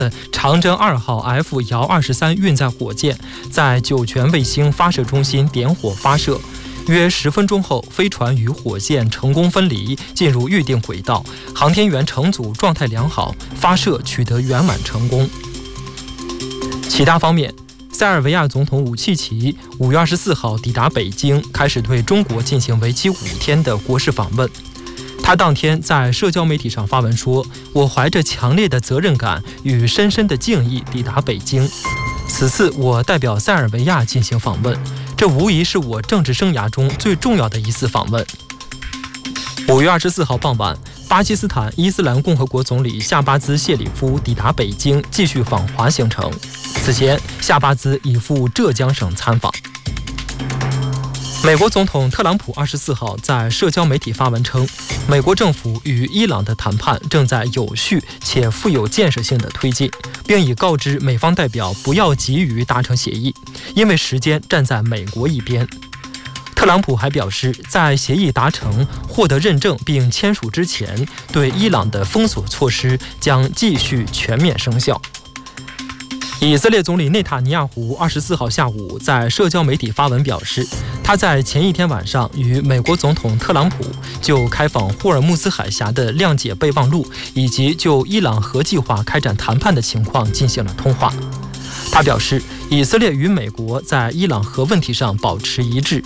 长征2号 F 遥23运载火箭在酒泉卫星发射中心点火发射，约10分钟后，飞船与火箭成功分离，进入预定轨道，航天员乘组状态良好，发射取得圆满成功。其他方面，塞尔维亚总统武契奇5月24号抵达北京，开始对中国进行为期5天的国事访问。他当天在社交媒体上发文说：“我怀着强烈的责任感与深深的敬意抵达北京。此次我代表塞尔维亚进行访问，这无疑是我政治生涯中最重要的一次访问。”5月24号傍晚，巴基斯坦伊斯兰共和国总理夏巴兹谢里夫抵达北京，继续访华行程。此前，夏巴兹已赴浙江省参访。美国总统特朗普24号在社交媒体发文称，美国政府与伊朗的谈判正在有序且富有建设性的推进，并已告知美方代表不要急于达成协议，因为时间站在美国一边。特朗普还表示，在协议达成、获得认证并签署之前，对伊朗的封锁措施将继续全面生效。以色列总理内塔尼亚胡24号下午在社交媒体发文表示，他在前一天晚上与美国总统特朗普就开放霍尔木兹海峡的谅解备忘录以及就伊朗核计划开展谈判的情况进行了通话。他表示，以色列与美国在伊朗核问题上保持一致。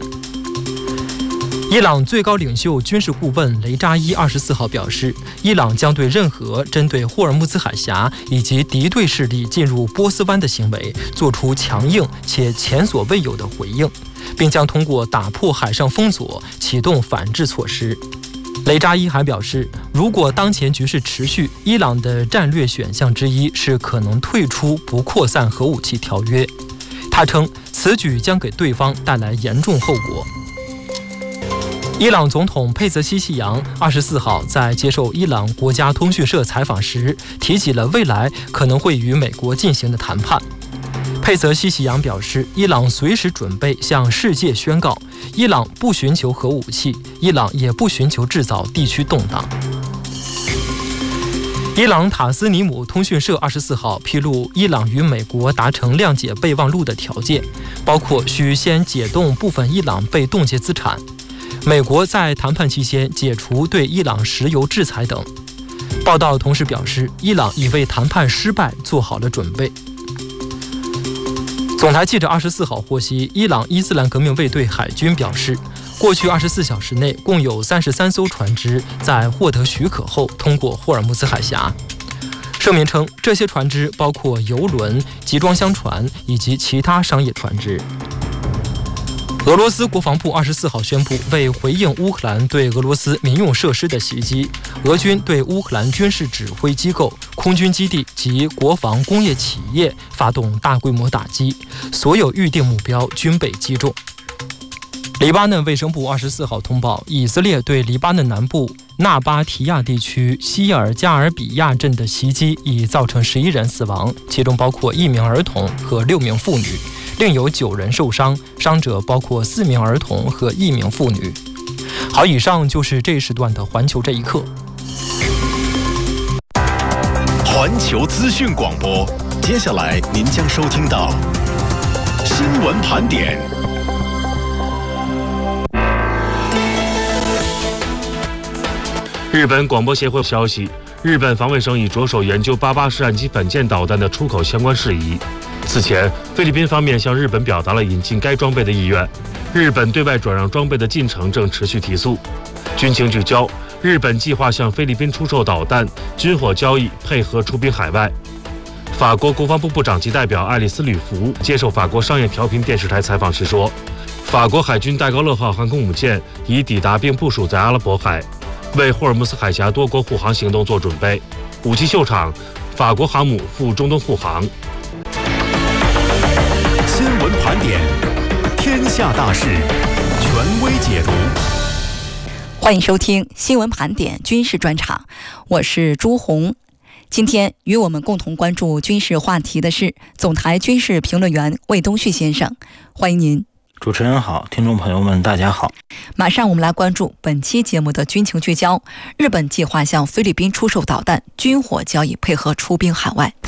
伊朗最高领袖军事顾问雷扎伊24号表示，伊朗将对任何针对霍尔木兹海峡以及敌对势力进入波斯湾的行为做出强硬且前所未有的回应，并将通过打破海上封锁启动反制措施。雷扎伊还表示，如果当前局势持续，伊朗的战略选项之一是可能退出不扩散核武器条约。他称，此举将给对方带来严重后果。伊朗总统佩泽西希扬24号在接受伊朗国家通讯社采访时，提起了未来可能会与美国进行的谈判。佩泽西希扬表示，伊朗随时准备向世界宣告，伊朗不寻求核武器，伊朗也不寻求制造地区动荡。伊朗塔斯尼姆通讯社24号披露，伊朗与美国达成谅解备忘录的条件，包括需先解冻部分伊朗被冻结资产，美国在谈判期间解除对伊朗石油制裁等。报道同时表示，伊朗已为谈判失败做好了准备。总台记者24号获悉，伊朗伊斯兰革命卫队海军表示，过去24小时内共有33艘船只在获得许可后通过霍尔木兹海峡。声明称，这些船只包括油轮、集装箱船以及其他商业船只。俄罗斯国防部24号宣布，为回应乌克兰对俄罗斯民用设施的袭击，俄军对乌克兰军事指挥机构、空军基地及国防工业企业发动大规模打击，所有预定目标均被击中。黎巴嫩卫生部24号通报，以色列对黎巴嫩南部纳巴提亚地区希尔加尔比亚镇的袭击已造成11人死亡，其中包括1名儿童和6名妇女，另有9人受伤，伤者包括4名儿童和1名妇女。好，以上就是这一时段的环球这一刻。 环球资讯广播，接下来您将收听到新闻盘点。 日本广播协会消息，日本防卫省已着手研究88式岸基反舰导弹的出口相关事宜。此前，菲律宾方面向日本表达了引进该装备的意愿，日本对外转让装备的进程正持续提速。军情聚焦，日本计划向菲律宾出售导弹，军火交易配合出兵海外。法国国防部部长级代表爱丽丝·吕弗接受法国商业调频电视台采访时说，法国海军戴高乐号航空母舰已抵达并部署在阿拉伯海，为霍尔木斯海峡多国护航行动做准备。武器秀场，法国航母赴中东护航。 新闻盘点，天下大事，权威解读。 欢迎收听新闻盘点军事专场，我是朱红。今天与我们共同关注军事话题的是总台军事评论员魏东旭先生，欢迎您。 主持人好，听众朋友们大家好。 马上我们来关注本期节目的军情聚焦。日本计划向菲律宾出售导弹，军火交易配合出兵海外。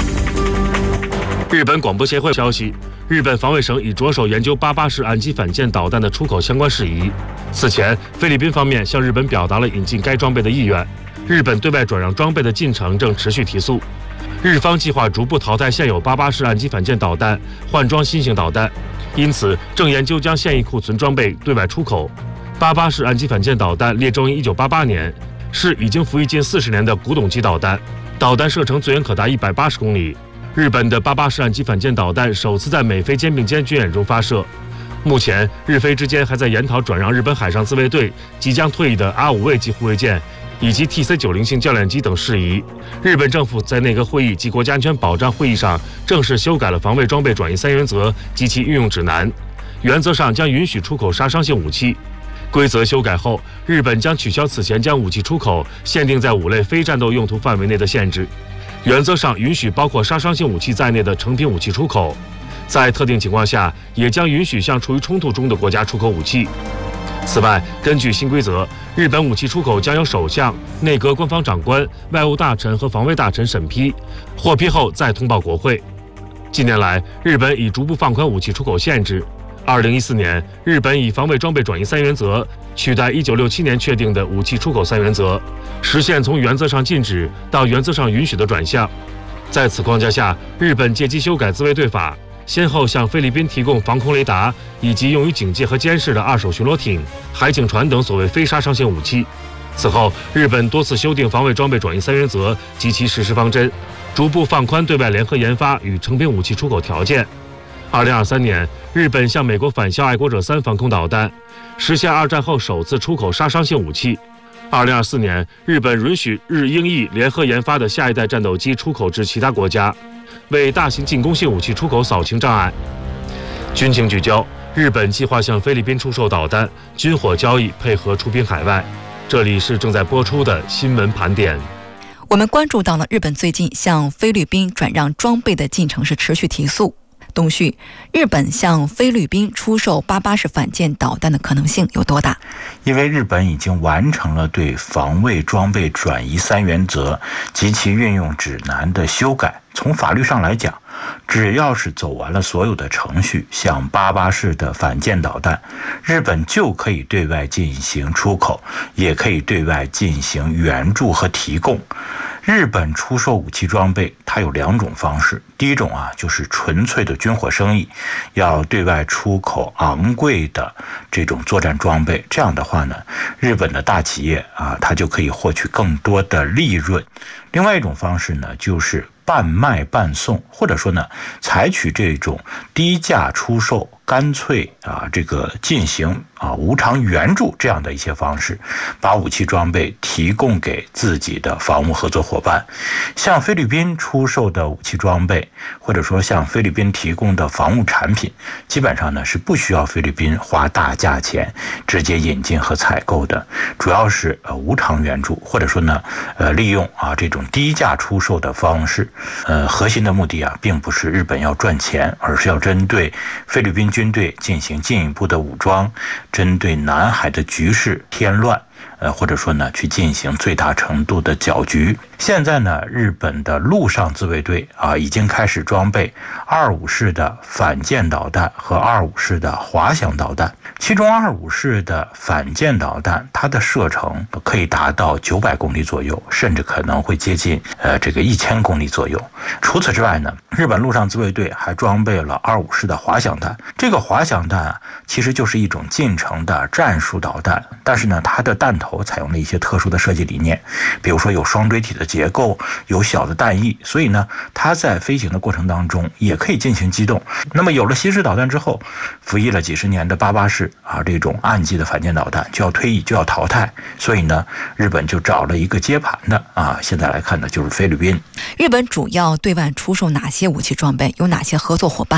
日本广播协会消息，日本防卫省已着手研究88式岸基反舰导弹的出口相关事宜。此前，菲律宾方面向日本表达了引进该装备的意愿。日本对外转让装备的进程正持续提速。日方计划逐步淘汰现有88式岸基反舰导弹，换装新型导弹，因此正研究将现役库存装备对外出口。88式岸基反舰导弹列装于1988年，是已经服役近40年的古董级导弹，导弹射程最远可达180公里。日本的88式岸基反舰导弹首次在美菲肩并肩军演中发射。目前，日菲之间还在研讨转让日本海上自卫队即将退役的R5卫级护卫舰以及 TC-90型教练机等事宜。日本政府在内阁会议及国家安全保障会议上正式修改了防卫装备转移3原则及其运用指南，原则上将允许出口杀伤性武器。规则修改后，日本将取消此前将武器出口限定在5类非战斗用途范围内的限制，原则上允许包括杀伤性武器在内的成品武器出口，在特定情况下也将允许向处于冲突中的国家出口武器。此外，根据新规则，日本武器出口将由首相、内阁官方长官、外务大臣和防卫大臣审批，获批后再通报国会。近年来，日本已逐步放宽武器出口限制。2014年，日本以防卫装备转移3原则取代1967年确定的武器出口3原则，实现从原则上禁止到原则上允许的转向。在此框架下，日本借机修改自卫队法，先后向菲律宾提供防空雷达以及用于警戒和监视的2手巡逻艇、海警船等所谓非杀伤性武器。此后，日本多次修订防卫装备转移3原则及其实施方针，逐步放宽对外联合研发与成品武器出口条件。2023年，日本向美国返销爱国者3防空导弹，实现2战后首次出口杀伤性武器。2024年，日本允许日英意联合研发的下一代战斗机出口至其他国家，为大型进攻性武器出口扫清障碍。军情聚焦，日本计划向菲律宾出售导弹，军火交易配合出兵海外。这里是正在播出的新闻盘点。 我们关注到了日本最近向菲律宾转让装备的进程是持续提速。东旭，日本向菲律宾出售88式反舰导弹的可能性有多大？ 因为日本已经完成了对防卫装备转移3原则及其运用指南的修改。从法律上来讲，只要是走完了所有的程序，像88式的反舰导弹，日本就可以对外进行出口，也可以对外进行援助和提供。日本出售武器装备，它有2种方式。第一种就是纯粹的军火生意，要对外出口昂贵的这种作战装备。这样的话呢，日本的大企业它就可以获取更多的利润。另外一种方式呢，就是半卖半送，或者说呢，采取这种低价出售，干脆这个进行无偿援助这样的一些方式，把武器装备提供给自己的防务合作伙伴。向菲律宾出售的武器装备，或者说向菲律宾提供的防务产品，基本上呢是不需要菲律宾花大价钱直接引进和采购的，主要是无偿援助，或者说呢利用这种低价出售的方式。核心的目的并不是日本要赚钱，而是要针对菲律宾军队进行进一步的武装，针对南海的局势添乱，或者说呢去进行最大程度的搅局。现在呢，日本的陆上自卫队已经开始装备25式的反舰导弹和25式的滑翔导弹，其中25式的反舰导弹它的射程可以达到900公里左右，甚至可能会接近这个1000公里左右。除此之外呢，日本陆上自卫队还装备了25式的滑翔弹。这个滑翔弹其实就是一种近程的战术导弹，但是呢，它的弹头采用了一些特殊的设计理念，比如说有双锥体的结构，有小的弹翼，所以呢，它在飞行的过程当中也可以进行机动。那么有了新式导弹之后，服役了几十年的88式这种岸基的反舰导弹就要退役，就要淘汰，所以呢，日本就找了一个接盘的现在来看呢，就是菲律宾。 日本主要对外出售哪些武器装备？有哪些合作伙伴？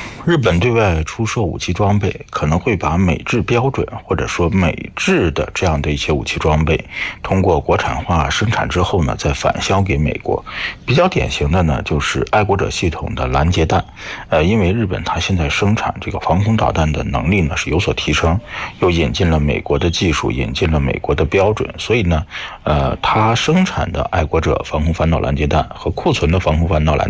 日本对外出售武器装备可能会把美制标准或者说美制的这样的一些武器装备通过国产化生产之后呢，再返销给美国。比较典型的呢就是爱国者系统的拦截弹。因为日本它现在生产这个防空导弹的能力呢是有所提升，又引进了美国的技术，引进了美国的标准，所以呢它生产的爱国者防空反导拦截弹和库存的防空反导拦截